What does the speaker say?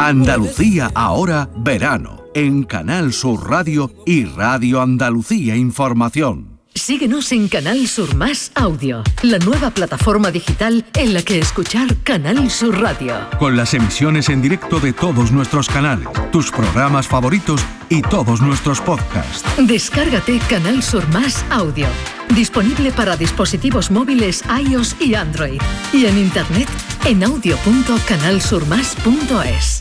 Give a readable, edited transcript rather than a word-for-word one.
Andalucía ahora verano, en Canal Sur Radio y Radio Andalucía Información. Síguenos en Canal Sur Más Audio, la nueva plataforma digital en la que escuchar Canal Sur Radio. Con las emisiones en directo de todos nuestros canales, tus programas favoritos y todos nuestros podcasts. Descárgate Canal Sur Más Audio, disponible para dispositivos móviles iOS y Android, y en internet en audio.canalsurmas.es.